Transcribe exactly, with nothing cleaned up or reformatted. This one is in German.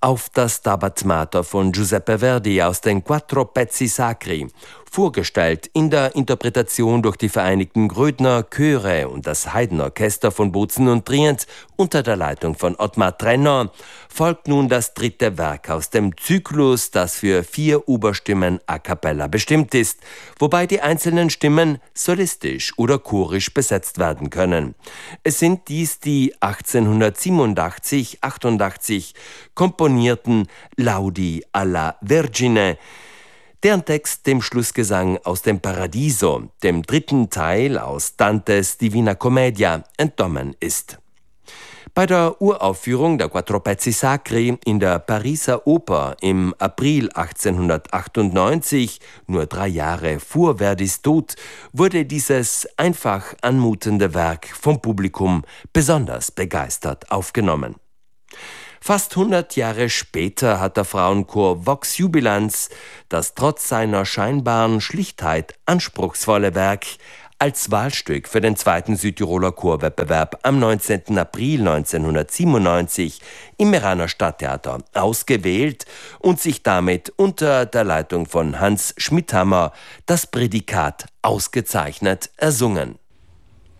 auf das Stabat Mater von Giuseppe Verdi aus den Quattro Pezzi Sacri, vorgestellt in der Interpretation durch die Vereinigten Grödner Chöre und das Haydn-Orchester von Bozen und Trient unter der Leitung von Ottmar Trenner, folgt nun das dritte Werk aus dem Zyklus, das für vier Oberstimmen a cappella bestimmt ist, wobei die einzelnen Stimmen solistisch oder chorisch besetzt werden können. Es sind dies die achtzehnhundertsiebenundachtzig achtundachtzig komponierten Laudi alla Vergine, deren Text dem Schlussgesang aus dem Paradiso, dem dritten Teil aus Dantes Divina Commedia, entnommen ist. Bei der Uraufführung der Quattro Pezzi Sacri in der Pariser Oper im April achtzehnhundertachtundneunzig, nur drei Jahre vor Verdis Tod, wurde dieses einfach anmutende Werk vom Publikum besonders begeistert aufgenommen. Fast hundert Jahre später hat der Frauenchor Vox Jubilans das trotz seiner scheinbaren Schlichtheit anspruchsvolle Werk als Wahlstück für den zweiten Südtiroler Chorwettbewerb am neunzehnten April neunzehnhundertsiebenundneunzig im Meraner Stadttheater ausgewählt und sich damit unter der Leitung von Hans Schmidhammer das Prädikat ausgezeichnet ersungen.